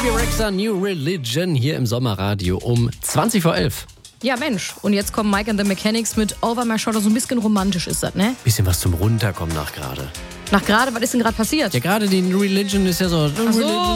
Bibi Rexha, New Religion hier im Sommerradio um 20:11. Ja, Mensch. Und jetzt kommen Mike and the Mechanics mit Over My Shoulder. So ein bisschen romantisch ist das, ne? Bisschen was zum Runterkommen nach gerade. Nach gerade, was ist denn gerade passiert? Ja, gerade die New Religion ist ja so. Ach so.